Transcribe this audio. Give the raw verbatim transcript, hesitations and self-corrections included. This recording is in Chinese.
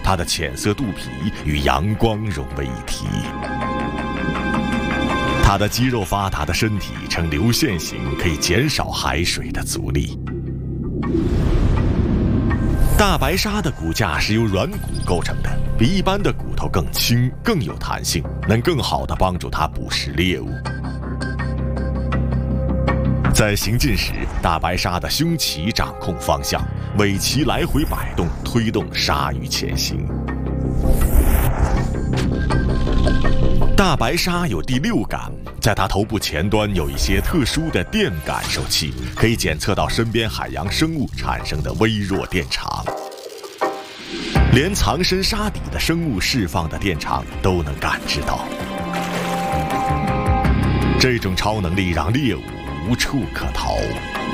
它的浅色肚皮与阳光融为一体。它的肌肉发达的身体呈流线型，可以减少海水的阻力。大白鲨的骨架是由软骨构成的，比一般的骨头更轻，更有弹性，能更好地帮助它捕食猎物。在行进时，大白鲨的胸鳍掌控方向，尾鳍来回摆动，推动鲨鱼前行。大白鲨有第六感，在它头部前端有一些特殊的电感受器，可以检测到身边海洋生物产生的微弱电场。连藏身沙底的生物释放的电场都能感知到。这种超能力让猎物无处可逃。